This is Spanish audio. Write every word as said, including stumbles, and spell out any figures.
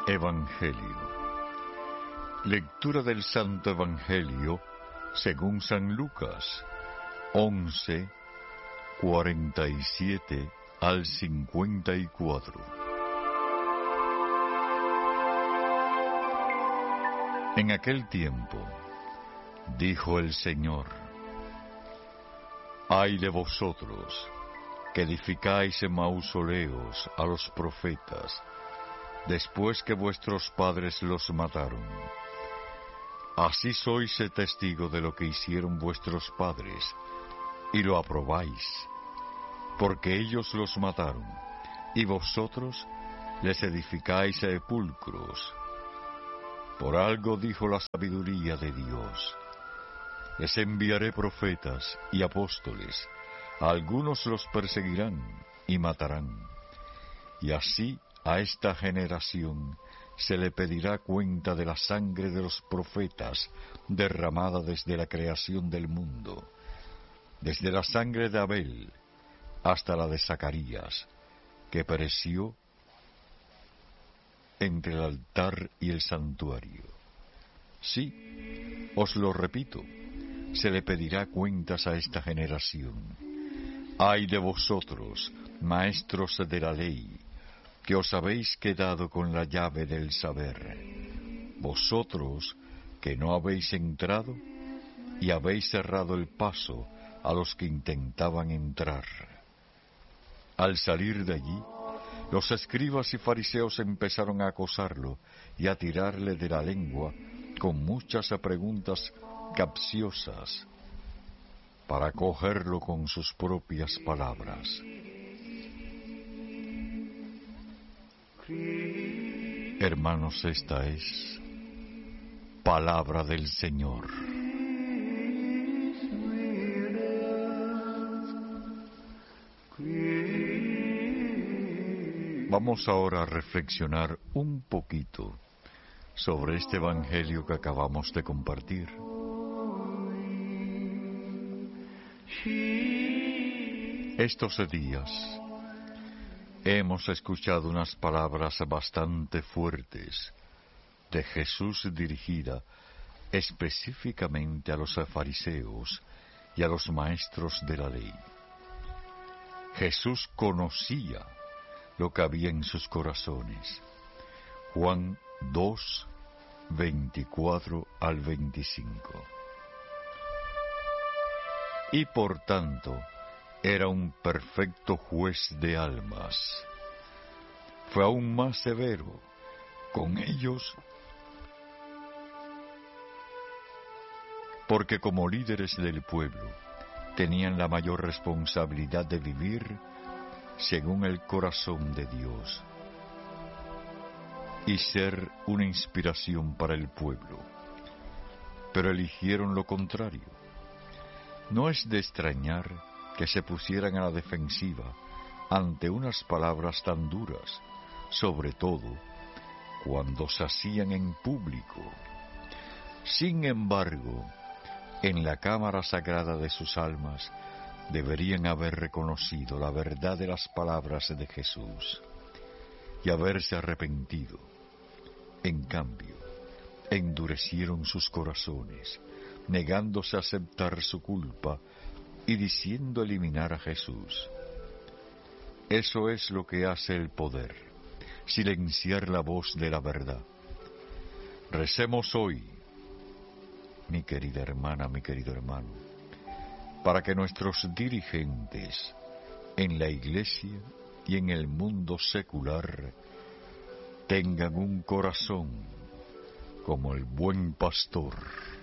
Evangelio. Lectura del Santo Evangelio según San Lucas, once, cuarenta y siete al cincuenta y cuatro. En aquel tiempo, dijo el Señor: Ay de vosotros, que edificáis mausoleos a los profetas, después que vuestros padres los mataron. Así sois testigo de lo que hicieron vuestros padres, y lo aprobáis, porque ellos los mataron, y vosotros les edificáis sepulcros. Por algo dijo la sabiduría de Dios: les enviaré profetas y apóstoles, algunos los perseguirán y matarán, y así a esta generación se le pedirá cuenta de la sangre de los profetas derramada desde la creación del mundo, desde la sangre de Abel hasta la de Zacarías, que pereció entre el altar y el santuario. Sí, os lo repito, se le pedirá cuentas a esta generación. Ay de vosotros, maestros de la ley, que os habéis quedado con la llave del saber, vosotros que no habéis entrado y habéis cerrado el paso a los que intentaban entrar. Al salir de allí, los escribas y fariseos empezaron a acosarlo y a tirarle de la lengua con muchas preguntas capciosas para cogerlo con sus propias palabras. Hermanos, esta es palabra del Señor. Vamos ahora a reflexionar un poquito sobre este Evangelio que acabamos de compartir. Estos días hemos escuchado unas palabras bastante fuertes de Jesús dirigida específicamente a los fariseos y a los maestros de la ley. Jesús conocía lo que había en sus corazones. Juan dos, veinticuatro al veinticinco. Y por tanto, era un perfecto juez de almas. Fue aún más severo con ellos, porque como líderes del pueblo tenían la mayor responsabilidad de vivir según el corazón de Dios y ser una inspiración para el pueblo. Pero eligieron lo contrario. No es de extrañar que se pusieran a la defensiva ante unas palabras tan duras, sobre todo cuando se hacían en público. Sin embargo, en la cámara sagrada de sus almas deberían haber reconocido la verdad de las palabras de Jesús y haberse arrepentido. En cambio, endurecieron sus corazones, negándose a aceptar su culpa y diciendo eliminar a Jesús. Eso es lo que hace el poder, silenciar la voz de la verdad. Recemos hoy, mi querida hermana, mi querido hermano, para que nuestros dirigentes en la Iglesia y en el mundo secular tengan un corazón como el buen pastor.